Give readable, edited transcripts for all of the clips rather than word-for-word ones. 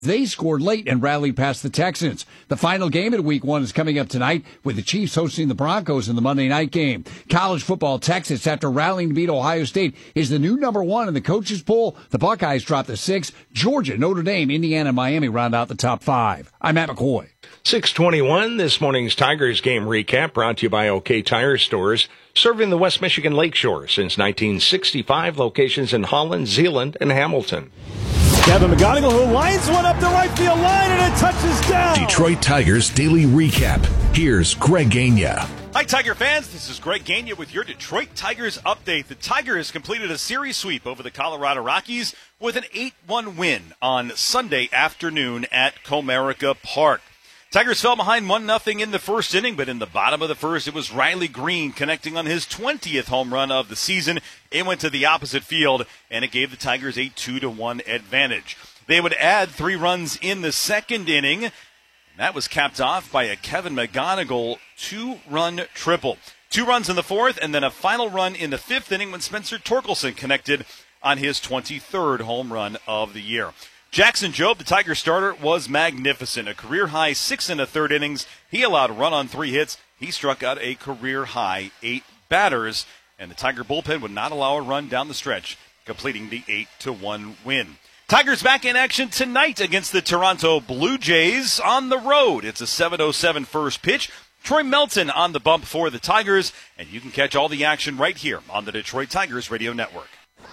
They scored late and rallied past the Texans. The final game in Week 1 is coming up tonight with the Chiefs hosting the Broncos in the Monday night game. College football, Texas, after rallying to beat Ohio State, is the new number 1 in the coaches' poll. The Buckeyes drop to 6. Georgia, Notre Dame, Indiana, and Miami round out the top 5. I'm Matt McCoy. 6:21, this morning's Tigers game recap brought to you by OK Tire Stores, serving the West Michigan Lakeshore since 1965, locations in Holland, Zeeland, and Hamilton. Kevin McGonigal, who lines one up the right field line, and it touches down. Detroit Tigers Daily Recap. Here's Greg Gagne. Hi, Tiger fans. This is Greg Gagne with your Detroit Tigers update. The Tigers completed a series sweep over the Colorado Rockies with an 8-1 win on Sunday afternoon at Comerica Park. Tigers fell behind 1-0 in the first inning, but in the bottom of the first, it was Riley Green connecting on his 20th home run of the season. It went to the opposite field, and it gave the Tigers a 2-1 advantage. They would add 3 runs in the second inning, and that was capped off by a Kevin McGonigal 2-run triple. 2 runs in the fourth, and then a final run in the fifth inning when Spencer Torkelson connected on his 23rd home run of the year. Jackson Jobe, the Tiger starter, was magnificent. A career-high 6 1/3 innings. He allowed a run on 3 hits. He struck out a career-high 8 batters, and the Tiger bullpen would not allow a run down the stretch, completing the 8-1 win. Tigers back in action tonight against the Toronto Blue Jays on the road. It's a 7:07 first pitch. Troy Melton on the bump for the Tigers, and you can catch all the action right here on the Detroit Tigers Radio Network.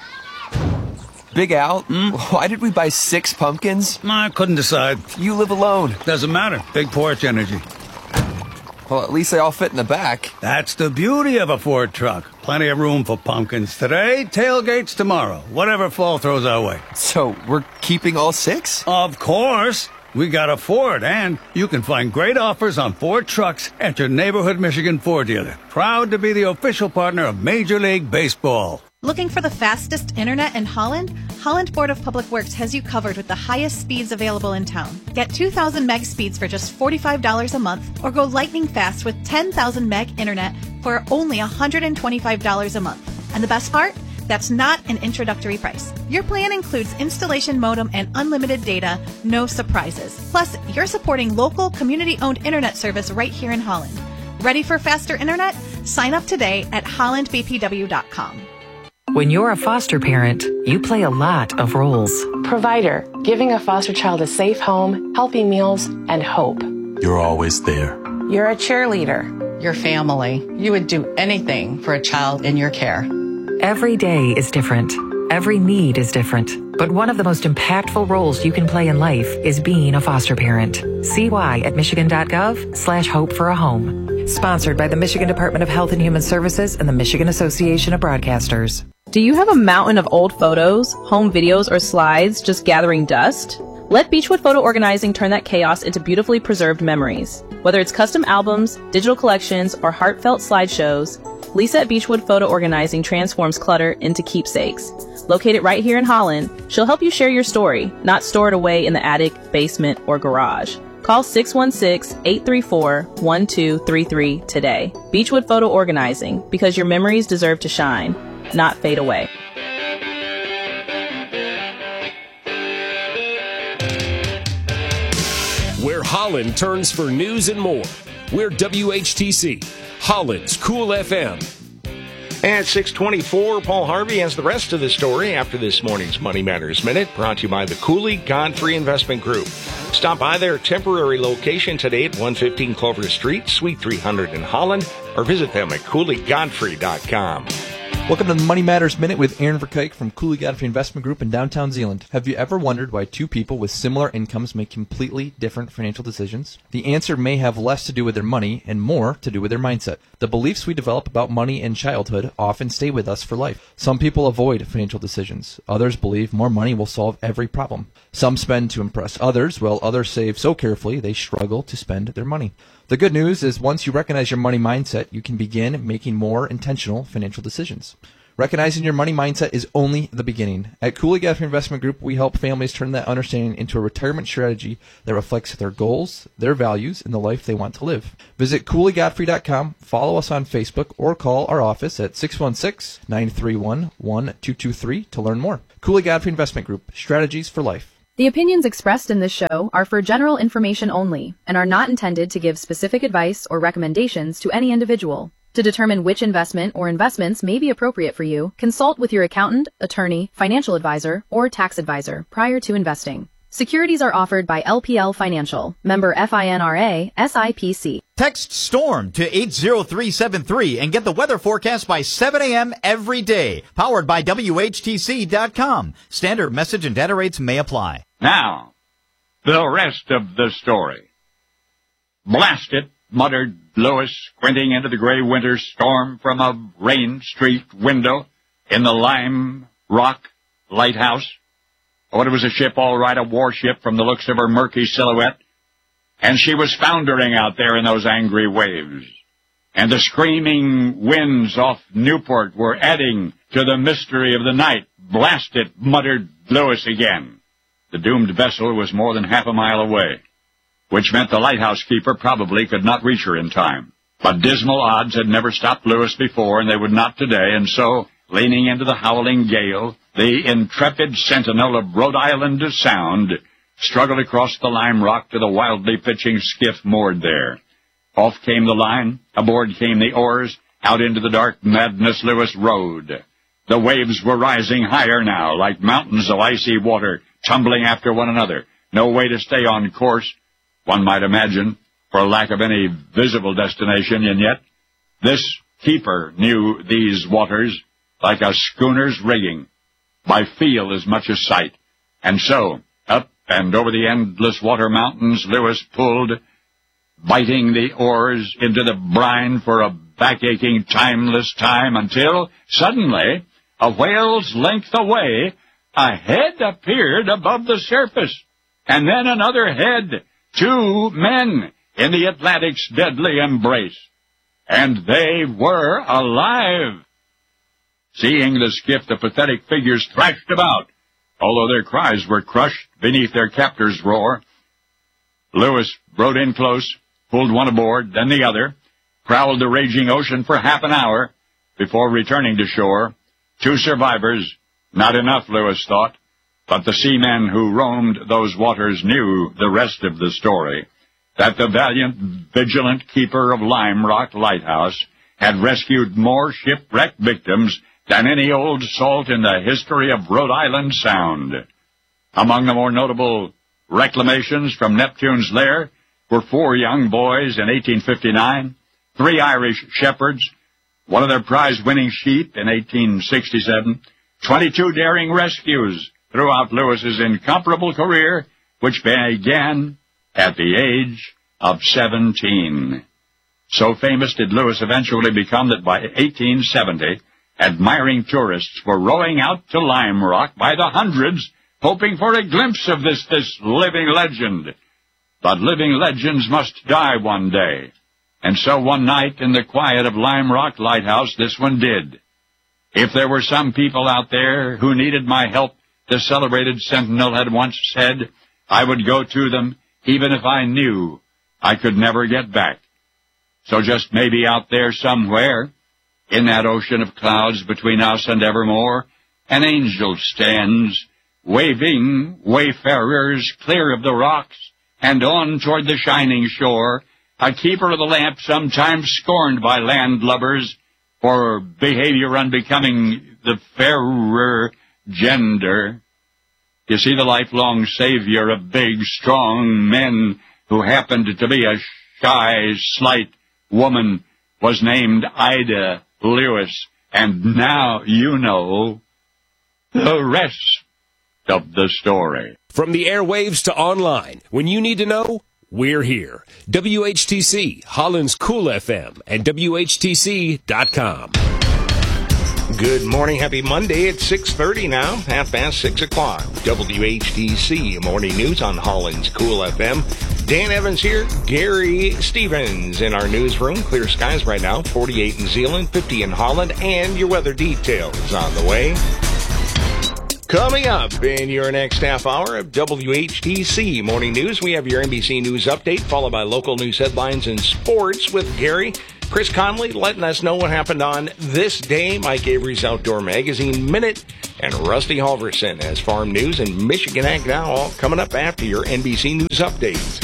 Big Al, why did we buy 6 pumpkins? I couldn't decide. You live alone. Doesn't matter. Big porch energy. Well, at least they all fit in the back. That's the beauty of a Ford truck. Plenty of room for pumpkins today, tailgates tomorrow, whatever fall throws our way. So we're keeping all 6? Of course. We got a Ford, and you can find great offers on Ford trucks at your neighborhood Michigan Ford dealer. Proud to be the official partner of Major League Baseball. Looking for the fastest internet in Holland? Holland Board of Public Works has you covered with the highest speeds available in town. Get 2,000 meg speeds for just $45 a month, or go lightning fast with 10,000 meg internet for only $125 a month. And the best part? That's not an introductory price. Your plan includes installation modem and unlimited data, no surprises. Plus, you're supporting local, community-owned internet service right here in Holland. Ready for faster internet? Sign up today at hollandbpw.com. When you're a foster parent, you play a lot of roles. Provider, giving a foster child a safe home, healthy meals, and hope. You're always there. You're a cheerleader. Your family. You would do anything for a child in your care. Every day is different. Every need is different. But one of the most impactful roles you can play in life is being a foster parent. See why at michigan.gov/hope for a home. Sponsored by the Michigan Department of Health and Human Services and the Michigan Association of Broadcasters. Do you have a mountain of old photos, home videos, or slides just gathering dust? Let Beechwood Photo Organizing turn that chaos into beautifully preserved memories. Whether it's custom albums, digital collections, or heartfelt slideshows, Lisa at Beechwood Photo Organizing transforms clutter into keepsakes. Located right here in Holland, she'll help you share your story, not store it away in the attic, basement, or garage. Call 616-834-1233 today. Beechwood Photo Organizing, because your memories deserve to shine, not fade away. Where Holland turns for news and more. We're WHTC, Holland's Cool FM. At 6:24, Paul Harvey has the rest of the story after this morning's Money Matters Minute, brought to you by the Cooley Godfrey Investment Group. Stop by their temporary location today at 115 Clover Street, Suite 300 in Holland, or visit them at CooleyGodfrey.com. Welcome to the Money Matters Minute with Aaron Verkuyk from Cooley Godfrey Investment Group in downtown Zeeland. Have you ever wondered why 2 people with similar incomes make completely different financial decisions? The answer may have less to do with their money and more to do with their mindset. The beliefs we develop about money in childhood often stay with us for life. Some people avoid financial decisions. Others believe more money will solve every problem. Some spend to impress others, while others save so carefully they struggle to spend their money. The good news is once you recognize your money mindset, you can begin making more intentional financial decisions. Recognizing your money mindset is only the beginning. At Cooley Godfrey Investment Group, we help families turn that understanding into a retirement strategy that reflects their goals, their values, and the life they want to live. Visit CooleyGodfrey.com, follow us on Facebook, or call our office at 616-931-1223 to learn more. Cooley Godfrey Investment Group, strategies for life. The opinions expressed in this show are for general information only and are not intended to give specific advice or recommendations to any individual. To determine which investment or investments may be appropriate for you, consult with your accountant, attorney, financial advisor, or tax advisor prior to investing. Securities are offered by LPL Financial, member FINRA, SIPC. Text STORM to 80373 and get the weather forecast by 7 a.m. every day. Powered by WHTC.com. Standard message and data rates may apply. Now, the rest of the story. Blast it, muttered Lewis, squinting into the gray winter storm from a rain-streaked window in the Lime Rock lighthouse. Oh, it was a ship, all right, a warship from the looks of her murky silhouette. And she was foundering out there in those angry waves. And the screaming winds off Newport were adding to the mystery of the night. Blast it, muttered Lewis again. The doomed vessel was more than half a mile away, which meant the lighthouse keeper probably could not reach her in time. But dismal odds had never stopped Lewis before, and they would not today, and so, leaning into the howling gale, the intrepid sentinel of Rhode Island Sound struggled across the Lime Rock to the wildly pitching skiff moored there. Off came the line, aboard came the oars, out into the dark madness Lewis rode. The waves were rising higher now, like mountains of icy water, tumbling after one another. No way to stay on course, one might imagine, for lack of any visible destination, and yet this keeper knew these waters like a schooner's rigging, by feel as much as sight. And so, up and over the endless water mountains Lewis pulled, biting the oars into the brine for a back-aching, timeless time, until, suddenly, a whale's length away, a head appeared above the surface, and then another head, 2 men in the Atlantic's deadly embrace. And they were alive. Seeing the skiff, the pathetic figures thrashed about, although their cries were crushed beneath their captor's roar. Lewis rode in close, pulled one aboard, then the other, prowled the raging ocean for half an hour before returning to shore. 2 survivors, not enough, Lewis thought, but the seamen who roamed those waters knew the rest of the story, that the valiant, vigilant keeper of Lime Rock Lighthouse had rescued more shipwreck victims than any old salt in the history of Rhode Island Sound. Among the more notable reclamations from Neptune's lair were 4 young boys in 1859, 3 Irish shepherds, one of their prize-winning sheep in 1867, 22 daring rescues throughout Lewis's incomparable career, which began at the age of 17. So famous did Lewis eventually become that by 1870, admiring tourists were rowing out to Lime Rock by the hundreds, hoping for a glimpse of this living legend. But living legends must die one day. And so one night in the quiet of Lime Rock Lighthouse, this one did. If there were some people out there who needed my help, the celebrated sentinel had once said, I would go to them even if I knew I could never get back. So just maybe out there somewhere, in that ocean of clouds between us and evermore, an angel stands, waving wayfarers clear of the rocks and on toward the shining shore, a keeper of the lamp sometimes scorned by landlubbers for behavior unbecoming the fairer gender. You see, the lifelong savior of big, strong men who happened to be a shy, slight woman was named Ida Lewis, and now you know the rest of the story. From the airwaves to online, when you need to know, we're here. WHTC, Holland's Cool FM, and WHTC.com. Good morning. Happy Monday. It's 6:30 now, 6:30. WHTC Morning News on Holland's Cool FM. Dan Evans here. Gary Stevens in our newsroom. Clear skies right now. 48 in Zeeland, 50 in Holland, and your weather details on the way. Coming up in your next half hour of WHTC Morning News, we have your NBC News update, followed by local news headlines and sports with Gary. Chris Conley letting us know what happened on this day. Mike Avery's Outdoor Magazine Minute. And Rusty Halverson has Farm News and Michigan Ag Now, all coming up after your NBC News update.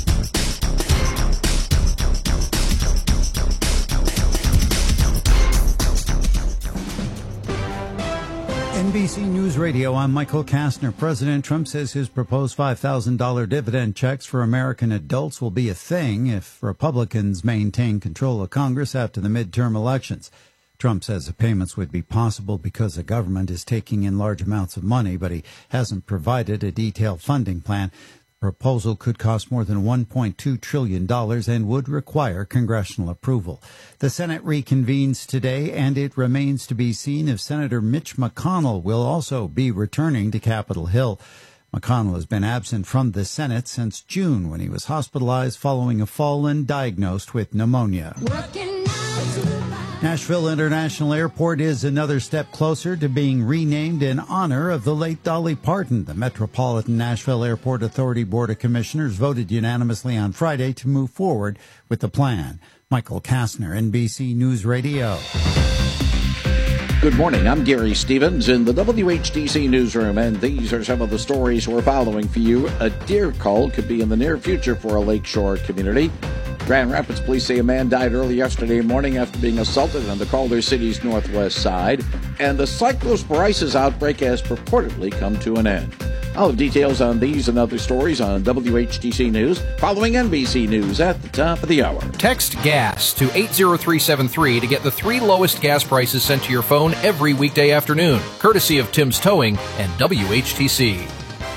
NBC News Radio, I'm Michael Kastner. President Trump says his proposed $5,000 dividend checks for American adults will be a thing if Republicans maintain control of Congress after the midterm elections. Trump says the payments would be possible because the government is taking in large amounts of money, but he hasn't provided a detailed funding plan. The proposal could cost more than $1.2 trillion and would require congressional approval. The Senate reconvenes today, and it remains to be seen if Senator Mitch McConnell will also be returning to Capitol Hill. McConnell has been absent from the Senate since June when he was hospitalized following a fall and diagnosed with pneumonia. Nashville International Airport is another step closer to being renamed in honor of the late Dolly Parton. The Metropolitan Nashville Airport Authority Board of Commissioners voted unanimously on Friday to move forward with the plan. Michael Kastner, NBC News Radio. Good morning. I'm Gary Stevens in the WHTC newsroom, and these are some of the stories we're following for you. A deer cull could be in the near future for a lakeshore community. Grand Rapids police say a man died early yesterday morning after being assaulted on the Calder City's northwest side, and the cyclosporisis outbreak has purportedly come to an end. I'll have details on these and other stories on WHTC News following NBC News at the top of the hour. Text GAS to 80373 to get the 3 lowest gas prices sent to your phone every weekday afternoon, courtesy of Tim's Towing and WHTC.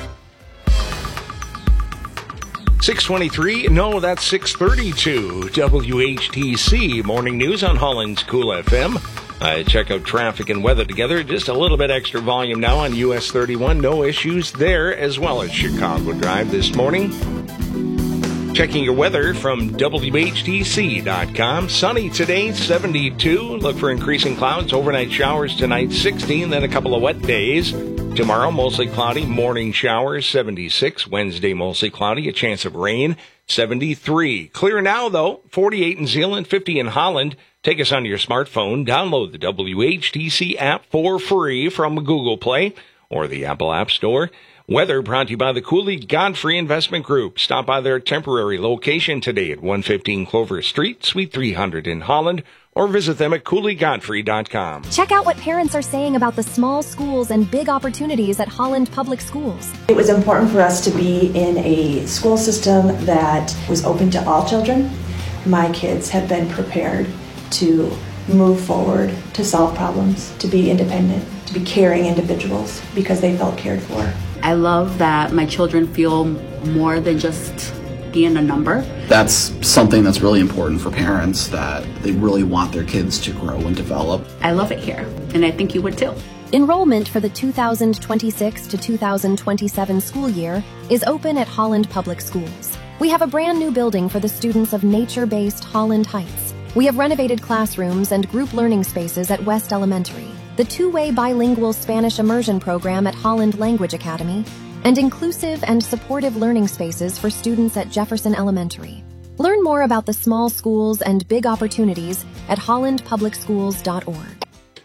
623, no, that's 632. WHTC Morning News on Holland's Cool FM. Check out traffic and weather together. Just a little bit extra volume now on US 31. No issues there, as well as Chicago Drive this morning. Checking your weather from WHTC.com. Sunny today, 72. Look for increasing clouds. Overnight showers tonight, 16. Then a couple of wet days. Tomorrow, mostly cloudy. Morning showers, 76. Wednesday, mostly cloudy. A chance of rain, 73. Clear now, though. 48 in Zeeland, 50 in Holland. Take us on your smartphone. Download the WHTC app for free from Google Play or the Apple App Store. Weather brought to you by the Cooley Godfrey Investment Group. Stop by their temporary location today at 115 Clover Street, Suite 300 in Holland, or visit them at CooleyGodfrey.com. Check out what parents are saying about the small schools and big opportunities at Holland Public Schools. It was important for us to be in a school system that was open to all children. My kids have been prepared to move forward, to solve problems, to be independent, to be caring individuals because they felt cared for. I love that my children feel more than just being a number. That's something that's really important for parents, that they really want their kids to grow and develop. I love it here, and I think you would too. Enrollment for the 2026 to 2027 school year is open at Holland Public Schools. We have a brand new building for the students of nature-based Holland Heights. We have renovated classrooms and group learning spaces at West Elementary, the two-way bilingual Spanish immersion program at Holland Language Academy, and inclusive and supportive learning spaces for students at Jefferson Elementary. Learn more about the small schools and big opportunities at hollandpublicschools.org.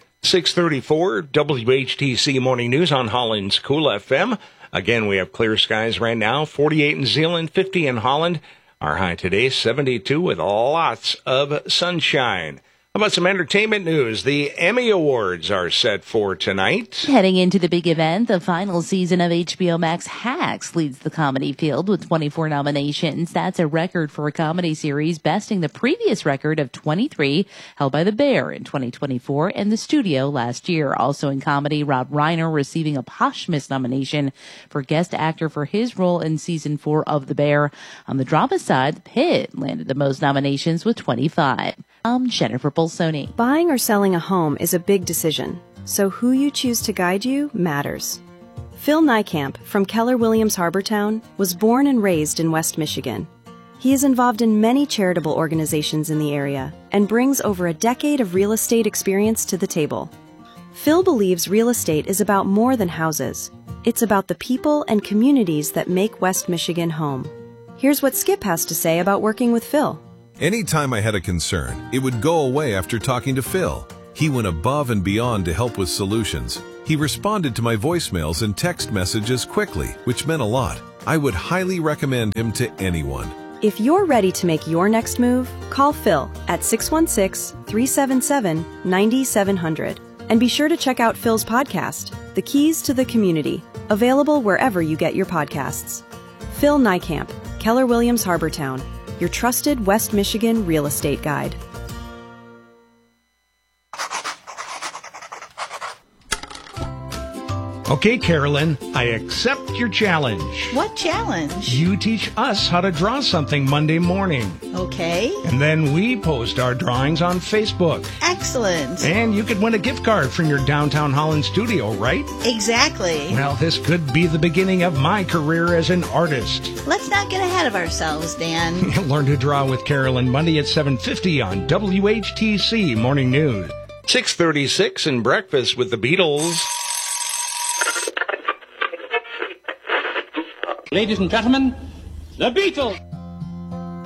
634 WHTC Morning News on Holland's Cool FM. Again, we have clear skies right now, 48 in Zeeland, 50 in Holland. Our high today, 72 with lots of sunshine. How about some entertainment news? The Emmy Awards are set for tonight. Heading into the big event, the final season of HBO Max Hacks leads the comedy field with 24 nominations. That's a record for a comedy series, besting the previous record of 23 held by The Bear in 2024 and The Studio last year. Also in comedy, Rob Reiner receiving a posthumous nomination for guest actor for his role in season 4 of The Bear. On the drama side, The Pit landed the most nominations with 25. I'm Jennifer Bolsoni. Buying or selling a home is a big decision, so who you choose to guide you matters. Phil Niekamp from Keller Williams Harbortown was born and raised in West Michigan. He is involved in many charitable organizations in the area and brings over a decade of real estate experience to the table. Phil believes real estate is about more than houses. It's about the people and communities that make West Michigan home. Here's what Skip has to say about working with Phil. Anytime I had a concern, it would go away after talking to Phil. He went above and beyond to help with solutions. He responded to my voicemails and text messages quickly, which meant a lot. I would highly recommend him to anyone. If you're ready to make your next move, call Phil at 616-377-9700. And be sure to check out Phil's podcast, The Keys to the Community, available wherever you get your podcasts. Phil Niekamp, Keller Williams Harbortown, your trusted West Michigan real estate guide. Okay, Carolyn, I accept your challenge. What challenge? You teach us how to draw something Monday morning. Okay. And then we post our drawings on Facebook. Excellent. And you could win a gift card from your downtown Holland studio, right? Exactly. Well, this could be the beginning of my career as an artist. Let's not get ahead of ourselves, Dan. Learn to draw with Carolyn Monday at 7:50 on WHTC Morning News. 6:36 and Breakfast with the Beatles. Ladies and gentlemen, the Beatles!